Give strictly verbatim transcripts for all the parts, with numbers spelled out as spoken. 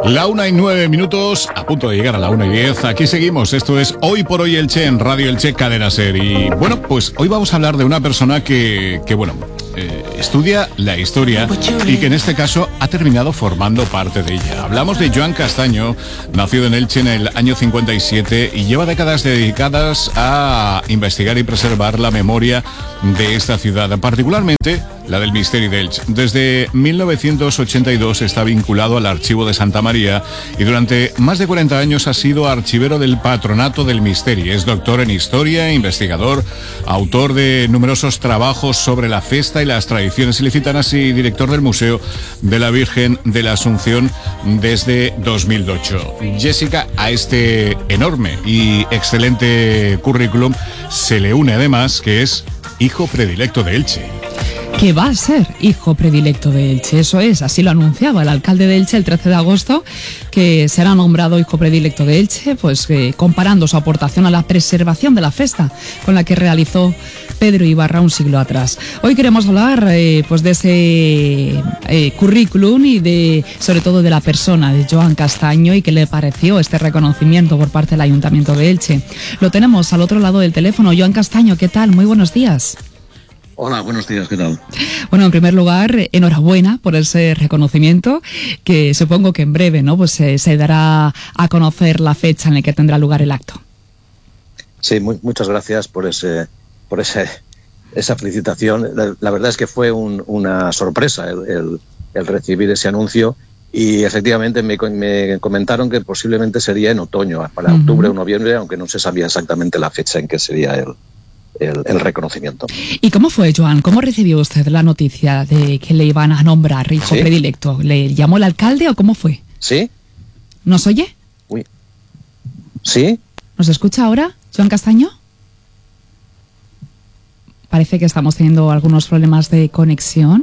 La una y nueve minutos, a punto de llegar a la una y diez. Aquí seguimos. Esto es Hoy por Hoy Elche en Radio Elche Cadena Ser. Y bueno, pues hoy vamos a hablar de una persona que, que bueno, eh, estudia la historia y que en este caso ha terminado formando parte de ella. Hablamos de Joan Castaño, nacido en Elche en el año cincuenta y siete y lleva décadas dedicadas a investigar y preservar la memoria de esta ciudad, particularmente la del Misteri de Elche. Desde mil novecientos ochenta y dos está vinculado al Archivo de Santa María y durante más de cuarenta años ha sido archivero del Patronato del Misteri. Es doctor en Historia, investigador, autor de numerosos trabajos sobre la festa y las tradiciones ilicitanas y director del Museo de la Virgen de la Asunción desde dos mil ocho. Jessica, a este enorme y excelente currículum se le une además que es hijo predilecto de Elche. Que va a ser hijo predilecto de Elche, eso es, así lo anunciaba el alcalde de Elche el trece de agosto, que será nombrado hijo predilecto de Elche, pues eh, comparando su aportación a la preservación de la festa con la que realizó Pedro Ibarra un siglo atrás. Hoy queremos hablar eh, pues de ese eh, currículum y de sobre todo de la persona de Joan Castaño y qué le pareció este reconocimiento por parte del Ayuntamiento de Elche. Lo tenemos al otro lado del teléfono. Joan Castaño, ¿qué tal? Muy buenos días. Hola, buenos días, ¿qué tal? Bueno, en primer lugar, enhorabuena por ese reconocimiento, que supongo que en breve, ¿no? Pues eh, se dará a conocer la fecha en la que tendrá lugar el acto. Sí, muy, muchas gracias por ese, por ese, esa felicitación. La, la verdad es que fue un, una sorpresa el, el, el recibir ese anuncio y efectivamente me, me comentaron que posiblemente sería en otoño, para uh-huh. octubre o noviembre, aunque no se sabía exactamente la fecha en que sería el El, el reconocimiento. ¿Y cómo fue, Joan? ¿Cómo recibió usted la noticia de que le iban a nombrar hijo ¿Sí? predilecto? ¿Le llamó el alcalde o cómo fue? ¿Sí? ¿Nos oye? Uy. ¿Sí? ¿Nos escucha ahora, Joan Castaño? Parece que estamos teniendo algunos problemas de conexión.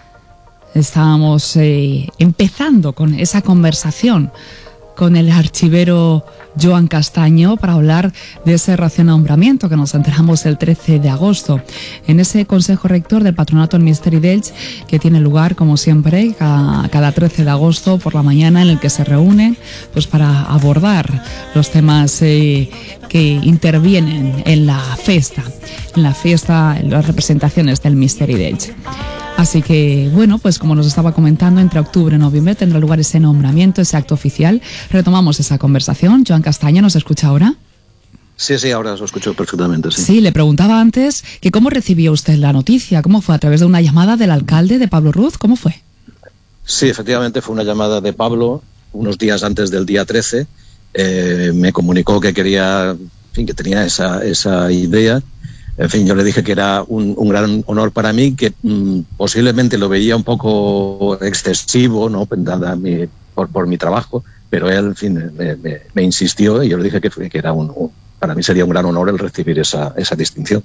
Estábamos eh, empezando con esa conversación con el archivero Joan Castaño para hablar de ese recién nombramiento que nos enteramos el trece de agosto en ese Consejo Rector del Patronato del Misteri de Elche, que tiene lugar como siempre cada, cada trece de agosto por la mañana, en el que se reúnen pues para abordar los temas eh, que intervienen en la fiesta, en la fiesta, en las representaciones del Misteri de Elche. Así que, bueno, pues como nos estaba comentando, entre octubre y noviembre tendrá lugar ese nombramiento, ese acto oficial. Retomamos esa conversación. Joan Castaño, ¿nos escucha ahora? Sí, sí, ahora os escucho perfectamente, sí. Sí, le preguntaba antes que cómo recibió usted la noticia. ¿Cómo fue? ¿A través de una llamada del alcalde, de Pablo Ruz? ¿Cómo fue? Sí, efectivamente fue una llamada de Pablo unos días antes del día trece. Eh, me comunicó que quería, en fin, que tenía esa, esa idea. En fin, yo le dije que era un, un gran honor para mí, que mmm, posiblemente lo veía un poco excesivo, ¿no? Dada mi, por, por mi trabajo, pero él, en fin, me, me, me insistió y yo le dije que, que era un, un, para mí sería un gran honor el recibir esa, esa distinción.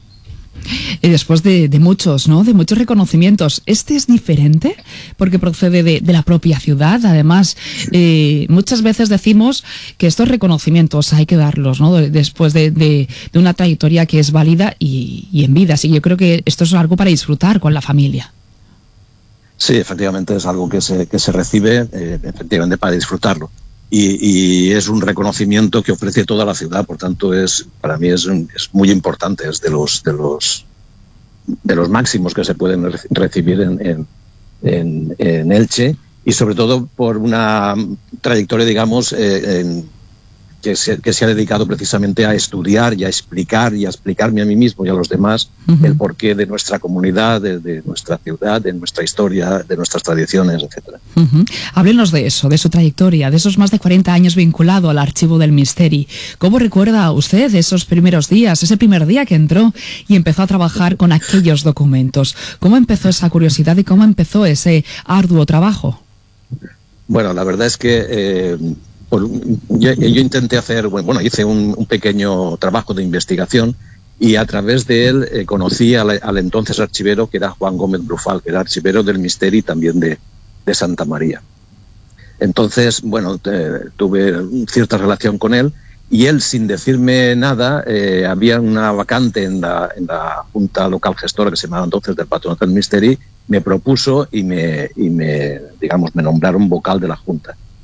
Y después de, de muchos, ¿no? De muchos reconocimientos, ¿este es diferente? Porque procede de, de la propia ciudad. Además, eh, muchas veces decimos que estos reconocimientos hay que darlos, ¿no? Después de, de, de una trayectoria que es válida y, y en vida. Así que yo creo que esto es algo para disfrutar con la familia. Sí, efectivamente es algo que se, que se recibe, eh, efectivamente para disfrutarlo. Y, y es un reconocimiento que ofrece toda la ciudad, por tanto es para mí es, es muy importante, es de los de los de los máximos que se pueden re- recibir en, en, en, en Elche y sobre todo por una trayectoria, digamos, eh, en, que, se, que se ha dedicado precisamente a estudiar y a explicar y a explicarme a mí mismo y a los demás uh-huh. el porqué de nuestra comunidad, de, de nuestra ciudad, de nuestra historia, de nuestras tradiciones, etcétera. Uh-huh. Háblenos de eso, de su trayectoria, de esos más de cuarenta años vinculado al Archivo del Misteri. ¿Cómo recuerda usted esos primeros días, ese primer día que entró y empezó a trabajar con aquellos documentos? ¿Cómo empezó esa curiosidad y cómo empezó ese arduo trabajo? Bueno, la verdad es que eh, por, yo, yo intenté hacer, bueno, hice un, un pequeño trabajo de investigación y a través de él eh, conocí al, al entonces archivero, que era Juan Gómez Brufal, que era archivero del Misteri también de, de Santa María. Entonces, bueno, eh, tuve cierta relación con él y él, sin decirme nada, eh, había una vacante en la, en la Junta Local Gestora, que se llamaba entonces del Patronato del Misteri, me propuso y me, y me, digamos, me nombraron vocal de la Junta.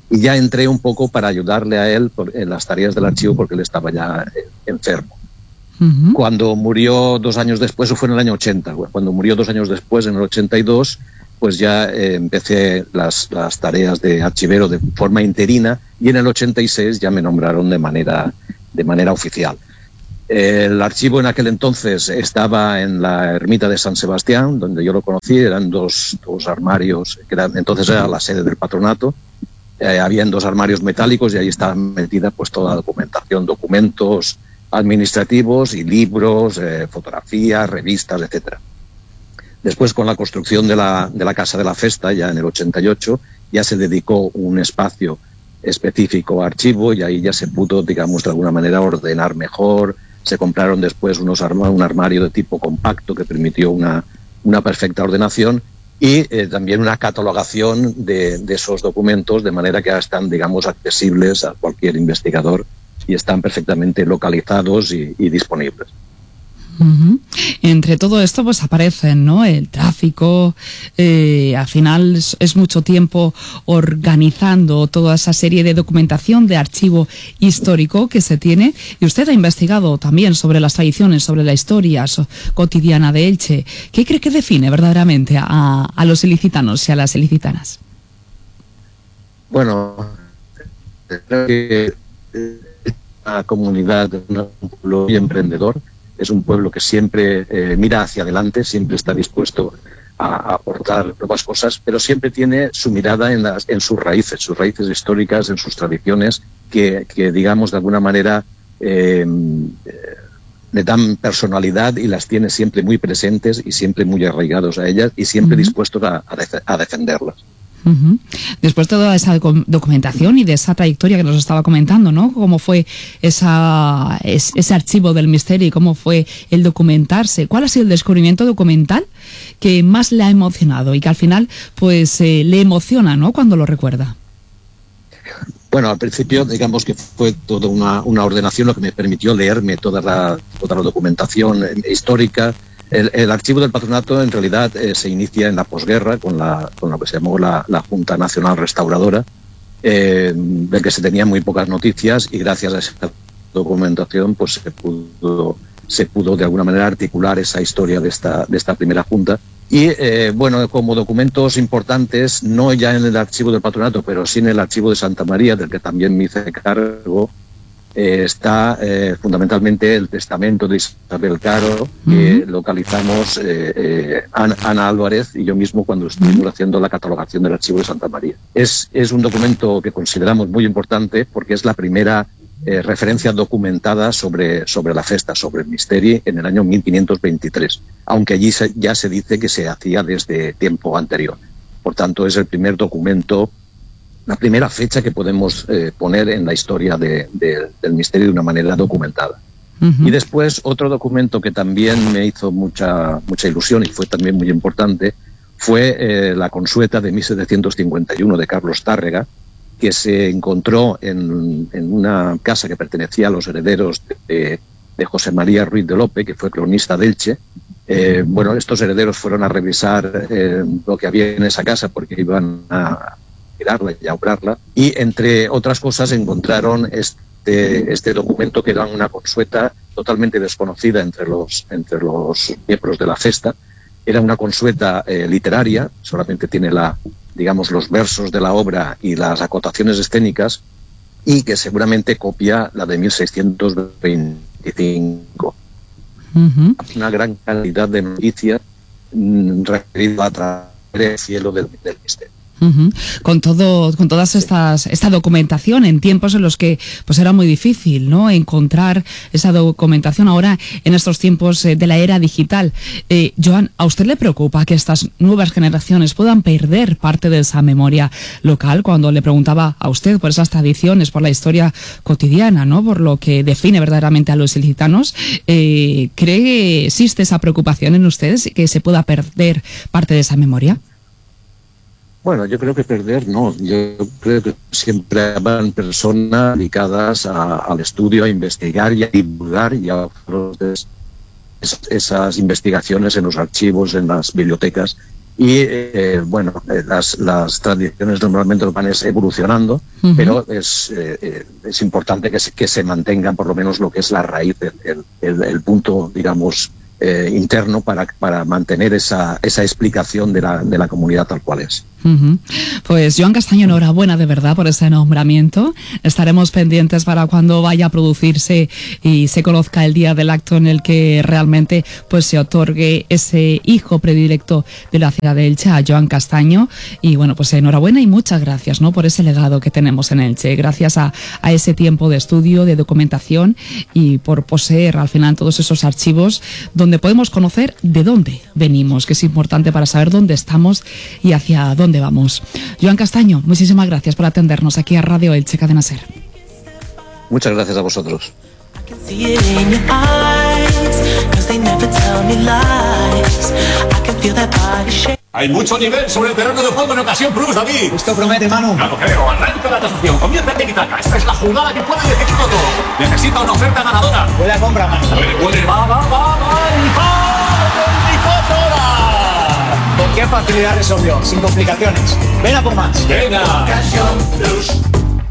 y ya entré un poco para ayudarle a él por, en las tareas del archivo porque él estaba ya eh, enfermo. Uh-huh. Cuando murió dos años después, eso fue en el año ochenta, cuando murió dos años después, en el ochenta y dos, pues ya eh, empecé las, las tareas de archivero de forma interina y en el ochenta y seis ya me nombraron de manera, de manera oficial. El archivo en aquel entonces estaba en la ermita de San Sebastián, donde yo lo conocí, eran dos, dos armarios, que era, entonces era la sede del patronato, eh, habían dos armarios metálicos y ahí estaba metida pues toda la documentación, documentos administrativos y libros, eh, fotografías, revistas, etcétera. Después, con la construcción de la, de la Casa de la Festa, ya en el ochenta y ocho, ya se dedicó un espacio específico a archivo y ahí ya se pudo, digamos, de alguna manera ordenar mejor. Se compraron después unos arma, un armario de tipo compacto que permitió una, una perfecta ordenación y eh, también una catalogación de, de esos documentos, de manera que ya están, digamos, accesibles a cualquier investigador y están perfectamente localizados y, y disponibles. Uh-huh. Entre todo esto pues aparecen, ¿no?, el tráfico, eh, al final es, es mucho tiempo organizando toda esa serie de documentación de archivo histórico que se tiene, y usted ha investigado también sobre las tradiciones, sobre la historia so, cotidiana de Elche. ¿Qué cree que define verdaderamente a, a los ilicitanos y a las ilicitanas? Bueno, creo que la comunidad es un pueblo muy emprendedor. Es un pueblo que siempre eh, mira hacia adelante, siempre está dispuesto a, a aportar nuevas cosas, pero siempre tiene su mirada en, las, en sus raíces, sus raíces históricas, en sus tradiciones, que, que digamos, de alguna manera eh, eh, le dan personalidad y las tiene siempre muy presentes y siempre muy arraigados a ellas y siempre uh-huh. dispuestos a, a, def- a defenderlas. Uh-huh. Después de toda esa documentación y de esa trayectoria que nos estaba comentando, ¿no?, cómo fue esa, es, ese archivo del misterio y cómo fue el documentarse, ¿cuál ha sido el descubrimiento documental que más le ha emocionado y que al final pues eh, le emociona, ¿no?, cuando lo recuerda? Bueno, al principio digamos que fue toda una, una ordenación lo que me permitió leerme toda la, toda la documentación histórica. El, el archivo del patronato en realidad eh, se inicia en la posguerra con, la, con lo que se llamó la, la Junta Nacional Restauradora, eh, del que se tenían muy pocas noticias y gracias a esa documentación pues se pudo, se pudo de alguna manera articular esa historia de esta, de esta primera junta. Y eh, bueno, como documentos importantes, no ya en el archivo del patronato, pero sí en el archivo de Santa María, del que también me hice cargo, Eh, está eh, fundamentalmente el testamento de Isabel Caro, que uh-huh. localizamos eh, eh, Ana, Ana Álvarez y yo mismo cuando estuvimos uh-huh. haciendo la catalogación del archivo de Santa María. Es, es un documento que consideramos muy importante porque es la primera eh, referencia documentada sobre, sobre la festa, sobre el misterio, en el año mil quinientos veintitrés, aunque allí se, ya se dice que se hacía desde tiempo anterior. Por tanto, es el primer documento, la primera fecha que podemos eh, poner en la historia de, de, del misterio de una manera documentada. Uh-huh. Y después otro documento que también me hizo mucha, mucha ilusión y fue también muy importante fue eh, la consueta de mil setecientos cincuenta y uno de Carlos Tárrega, que se encontró en, en una casa que pertenecía a los herederos de, de José María Ruiz de Lope, que fue cronista de Elche. Eh, bueno, estos herederos fueron a revisar eh, lo que había en esa casa porque iban a mirarla y a obrarla, y entre otras cosas encontraron este, este documento que era una consueta totalmente desconocida entre los, entre los miembros de la festa. Era una consueta eh, literaria, solamente tiene la, digamos, los versos de la obra y las acotaciones escénicas, y que seguramente copia la de mil seiscientos veinticinco. Uh-huh. Una gran cantidad de noticias mmm, referidas a través del cielo del, del misterio. Uh-huh. Con todo, con todas estas, esta documentación en tiempos en los que pues era muy difícil, ¿no?, encontrar esa documentación ahora en estos tiempos eh, de la era digital. Eh, Joan, ¿a usted le preocupa que estas nuevas generaciones puedan perder parte de esa memoria local? Cuando le preguntaba a usted por esas tradiciones, por la historia cotidiana, ¿no?, por lo que define verdaderamente a los ilicitanos, eh, ¿cree que existe esa preocupación en ustedes que se pueda perder parte de esa memoria? Bueno, yo creo que perder no, yo creo que siempre habrán personas dedicadas a, al estudio, a investigar y a divulgar y a esas investigaciones en los archivos, en las bibliotecas, y eh, bueno, eh, las, las tradiciones normalmente van evolucionando, uh-huh. pero es, eh, es importante que se, que se mantengan por lo menos lo que es la raíz, el, el, el punto, digamos, Eh, interno para, para mantener esa, esa explicación de la, de la comunidad tal cual es. Uh-huh. Pues Joan Castaño, enhorabuena de verdad por ese nombramiento. Estaremos pendientes para cuando vaya a producirse y se conozca el día del acto en el que realmente pues se otorgue ese hijo predilecto de la ciudad de Elche a Joan Castaño. Y bueno, pues enhorabuena y muchas gracias, ¿no?, por ese legado que tenemos en Elche, gracias a, a ese tiempo de estudio, de documentación y por poseer al final todos esos archivos donde donde podemos conocer de dónde venimos, que es importante para saber dónde estamos y hacia dónde vamos. Joan Castaño, muchísimas gracias por atendernos aquí a Radio Elche Cadena Ser. Muchas gracias a vosotros. Hay mucho nivel sobre el terreno de juego en ocasión plus, David. Esto promete, Manu. Claro, creo. Arranca la tasación. Comienza Tiki-Taka. Esta es la jugada que puede decidir todo. Necesita una oferta ganadora. Puede la compra, Manu. Puede, puede. Va, va, va, va. Y va. Con qué facilidad resolvió, sin complicaciones. Ven a por más. Venga. Ocasión plus.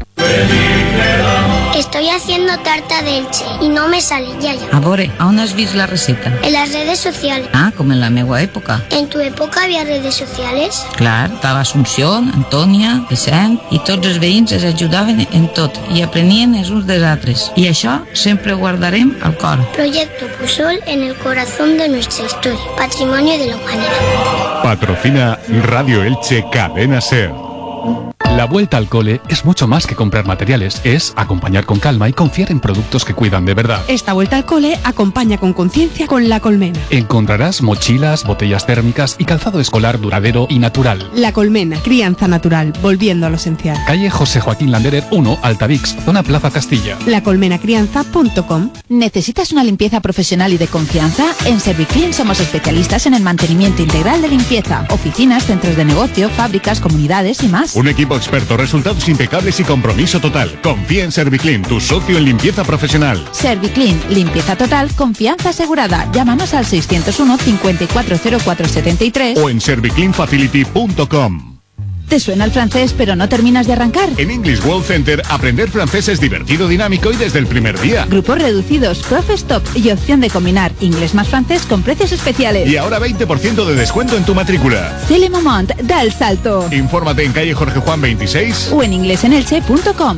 Estoy haciendo tarta de Elche i no me sale, iaia. A veure, on has vist la receta? En las redes sociales. Ah, com en la meua època. ¿En tu época había redes sociales? Clar, estava Assumpció, Antònia, Vicent, i tots els veïns es ajudaven en tot i aprenien els uns dels altres. I això sempre ho guardarem al cor. Proyecto Pusol en el corazón de nuestra historia, patrimonio de la humanidad. Patrocina Radio Elche Cadena Ser. La vuelta al cole es mucho más que comprar materiales, es acompañar con calma y confiar en productos que cuidan de verdad. Esta vuelta al cole acompaña con conciencia con La Colmena. Encontrarás mochilas, botellas térmicas y calzado escolar duradero y natural. La Colmena, crianza natural, volviendo a lo esencial. Calle José Joaquín Landerer uno, Altavix, zona Plaza Castilla. la colmena crianza punto com. ¿Necesitas una limpieza profesional y de confianza? En Serviclean somos especialistas en el mantenimiento integral de limpieza, oficinas, centros de negocio, fábricas, comunidades y más. Un equipo experto, resultados impecables y compromiso total. Confía en Serviclean, tu socio en limpieza profesional. Serviclean, limpieza total, confianza asegurada. Llámanos al seiscientos uno, cincuenta y cuatro cero cuatro setenta y tres o en serviclean facility punto com. ¿Te suena el francés pero no terminas de arrancar? En English World Center, aprender francés es divertido, dinámico y desde el primer día. Grupos reducidos, profe stop y opción de combinar inglés más francés con precios especiales. Y ahora veinte por ciento de descuento en tu matrícula. C'est le moment, da el salto. Infórmate en calle Jorge Juan veintiséis o en inglesenelche punto com.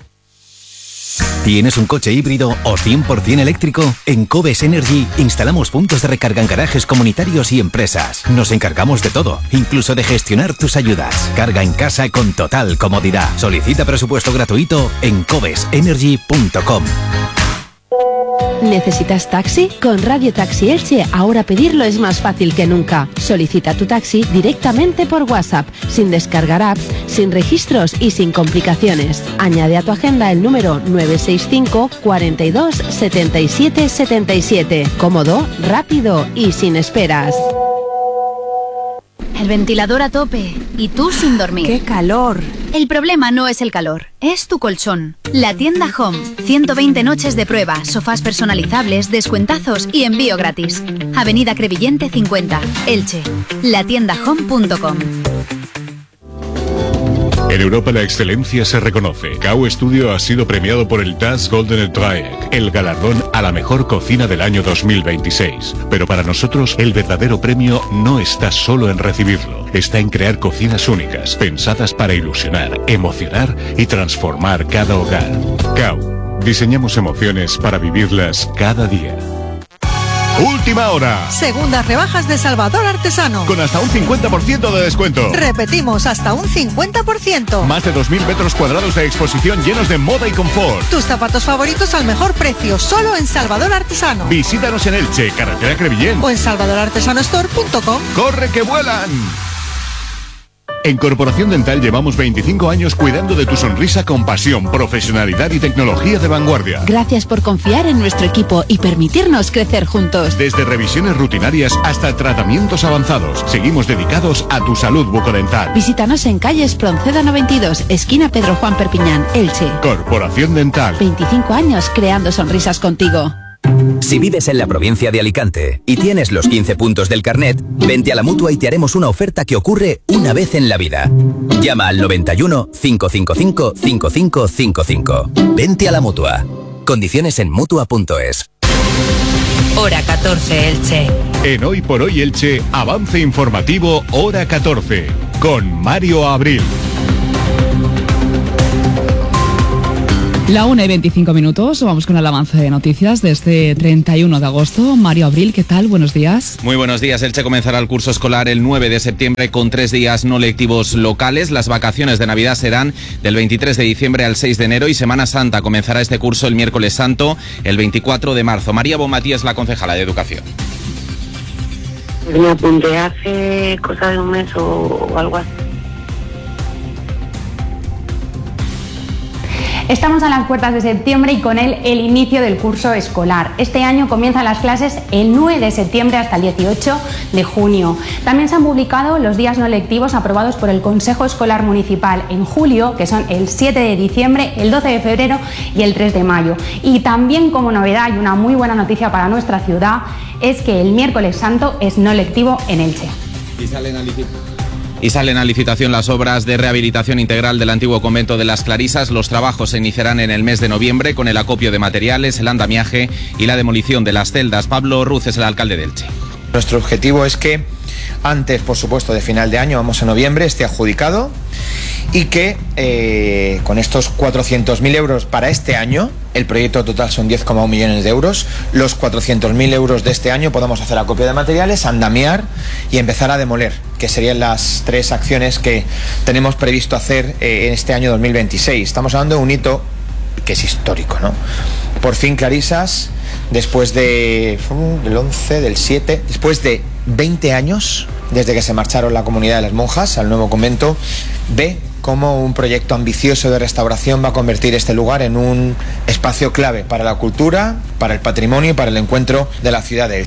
¿Tienes un coche híbrido o cien por ciento eléctrico? En Cobes Energy instalamos puntos de recarga en garajes comunitarios y empresas. Nos encargamos de todo, incluso de gestionar tus ayudas. Carga en casa con total comodidad. Solicita presupuesto gratuito en cobes energy punto com. ¿Necesitas taxi? Con Radio Taxi Elche ahora pedirlo es más fácil que nunca. Solicita tu taxi directamente por WhatsApp, sin descargar apps, sin registros y sin complicaciones. Añade a tu agenda el número nueve seis cinco, cuarenta y dos, setenta y siete, setenta y siete. Cómodo, rápido y sin esperas. El ventilador a tope y tú sin dormir. ¡Qué calor! El problema no es el calor, es tu colchón. La tienda Home. ciento veinte noches de prueba, sofás personalizables, descuentazos y envío gratis. Avenida Crevillente cincuenta, Elche. la tienda home punto com. En Europa la excelencia se reconoce. C A U Studio ha sido premiado por el Das Goldene Dreieck, el galardón a la mejor cocina del año dos mil veintiséis. Pero para nosotros el verdadero premio no está solo en recibirlo, está en crear cocinas únicas, pensadas para ilusionar, emocionar y transformar cada hogar. C A U, diseñamos emociones para vivirlas cada día. Última hora. Segundas rebajas de Salvador Artesano. Con hasta un cincuenta por ciento de descuento. Repetimos, hasta un cincuenta por ciento. Más de dos mil metros cuadrados de exposición llenos de moda y confort. Tus zapatos favoritos al mejor precio, solo en Salvador Artesano. Visítanos en Elche, carretera Crevillent. O en salvador artesano store punto com. ¡Corre que vuelan! En Corporación Dental llevamos veinticinco años cuidando de tu sonrisa con pasión, profesionalidad y tecnología de vanguardia. Gracias por confiar en nuestro equipo y permitirnos crecer juntos. Desde revisiones rutinarias hasta tratamientos avanzados, seguimos dedicados a tu salud bucodental. Visítanos en calle Espronceda noventa y dos, esquina Pedro Juan Perpiñán, Elche. Corporación Dental. veinticinco años creando sonrisas contigo. Si vives en la provincia de Alicante y tienes los quince puntos del carnet, vente a la Mutua y te haremos una oferta que ocurre una vez en la vida. Llama al noventa y uno, cinco cinco cinco, cinco cinco cinco cinco. Vente a la Mutua. Condiciones en Mutua punto es. Hora catorce, Elche. En Hoy por Hoy Elche, avance informativo Hora catorce, con Mario Abril. La una y veinticinco minutos, vamos con el avance de noticias de este treinta y uno de agosto. Mario Abril, ¿qué tal? Buenos días. Muy buenos días. Elche comenzará el curso escolar el nueve de septiembre con tres días no lectivos locales. Las vacaciones de Navidad serán del veintitrés de diciembre al seis de enero y Semana Santa comenzará este curso el miércoles santo, el veinticuatro de marzo. María Bonmatí es la concejala de Educación. Me apunté hace cosa de un mes o, o algo así. Estamos a las puertas de septiembre y con él el inicio del curso escolar. Este año comienzan las clases el nueve de septiembre hasta el dieciocho de junio. También se han publicado los días no lectivos aprobados por el Consejo Escolar Municipal en julio, que son el siete de diciembre, el doce de febrero y el tres de mayo. Y también como novedad y una muy buena noticia para nuestra ciudad es que el miércoles santo es no lectivo en Elche. Y salen a licitar. Y salen a licitación las obras de rehabilitación integral del antiguo convento de las Clarisas. Los trabajos se iniciarán en el mes de noviembre con el acopio de materiales, el andamiaje y la demolición de las celdas. Pablo Ruz es el alcalde de Elche. Nuestro objetivo es que antes, por supuesto, de final de año, vamos a noviembre, esté adjudicado y que eh, con estos cuatrocientos mil euros para este año, el proyecto total son diez coma uno millones de euros, los cuatrocientos mil euros de este año podamos hacer acopio de materiales, andamiar y empezar a demoler, que serían las tres acciones que tenemos previsto hacer eh, en este año dos mil veintiséis. Estamos hablando de un hito que es histórico, ¿no? Por fin Clarisas, después de uh, del once, del siete, después de veinte años desde que se marcharon la comunidad de las monjas al nuevo convento, ve cómo un proyecto ambicioso de restauración va a convertir este lugar en un espacio clave para la cultura, para el patrimonio y para el encuentro de la ciudad de Elche.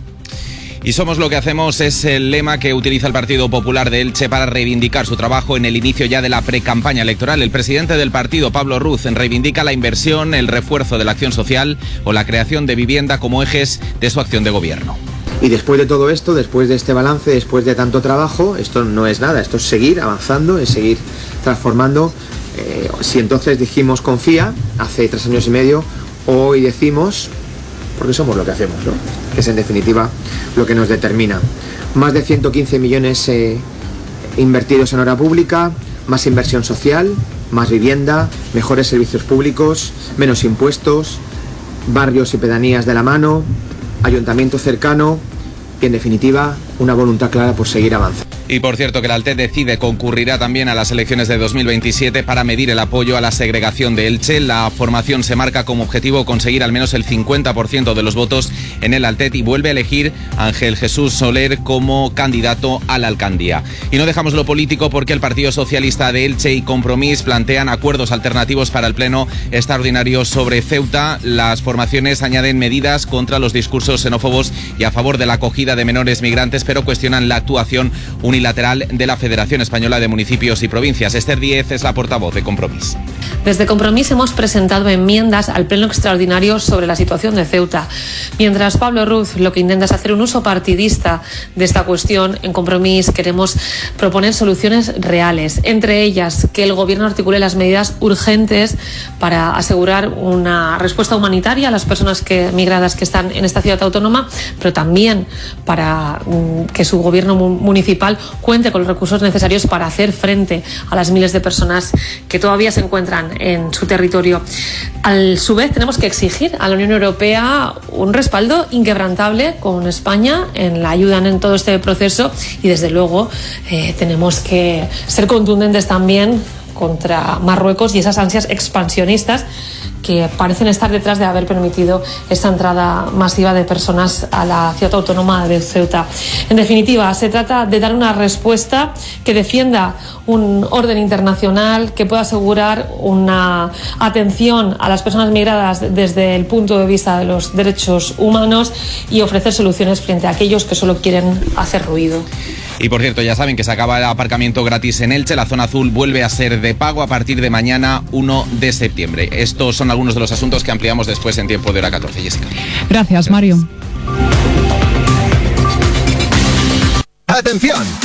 Y somos lo que hacemos es el lema que utiliza el Partido Popular de Elche para reivindicar su trabajo en el inicio ya de la precampaña electoral. El presidente del partido, Pablo Ruz, reivindica la inversión, el refuerzo de la acción social o la creación de vivienda como ejes de su acción de gobierno. Y después de todo esto, después de este balance, después de tanto trabajo, esto no es nada, esto es seguir avanzando, es seguir transformando. Eh, si entonces dijimos confía, hace tres años y medio, hoy decimos, porque somos lo que hacemos, ¿no? Que es en definitiva lo que nos determina. Más de ciento quince millones eh, invertidos en obra pública, más inversión social, más vivienda, mejores servicios públicos, menos impuestos, barrios y pedanías de la mano, ayuntamiento cercano y en definitiva una voluntad clara por seguir avanzando. Y por cierto que el Alte decide concurrirá también a las elecciones de dos mil veintisiete para medir el apoyo a la segregación de Elche. La formación se marca como objetivo conseguir al menos el cincuenta por ciento de los votos en el Altet y vuelve a elegir a Ángel Jesús Soler como candidato a la alcaldía. Y no dejamos lo político porque el Partido Socialista de Elche y Compromís plantean acuerdos alternativos para el pleno extraordinario sobre Ceuta. Las formaciones añaden medidas contra los discursos xenófobos y a favor de la acogida de menores migrantes, pero cuestionan la actuación unilateral de la Federación Española de Municipios y Provincias. Esther Díez es la portavoz de Compromís. Desde Compromís hemos presentado enmiendas al pleno extraordinario sobre la situación de Ceuta. Mientras Pablo Ruz lo que intenta es hacer un uso partidista de esta cuestión, en Compromís queremos proponer soluciones reales, entre ellas que el Gobierno articule las medidas urgentes para asegurar una respuesta humanitaria a las personas que, migradas que están en esta ciudad autónoma, pero también para um, que su Gobierno municipal cuente con los recursos necesarios para hacer frente a las miles de personas que todavía se encuentran en su territorio. A su vez, tenemos que exigir a la Unión Europea un respaldo inquebrantable con España en la ayuda en todo este proceso y, desde luego, eh, tenemos que ser contundentes también contra Marruecos y esas ansias expansionistas que parecen estar detrás de haber permitido esta entrada masiva de personas a la ciudad autónoma de Ceuta. En definitiva, se trata de dar una respuesta que defienda un orden internacional, que pueda asegurar una atención a las personas migradas desde el punto de vista de los derechos humanos y ofrecer soluciones frente a aquellos que solo quieren hacer ruido. Y por cierto, ya saben que se acaba el aparcamiento gratis en Elche. La zona azul vuelve a ser de pago a partir de mañana uno de septiembre. Estos son algunos de los asuntos que ampliamos después en tiempo de hora catorce. Jessica. Gracias, Mario. ¡Atención!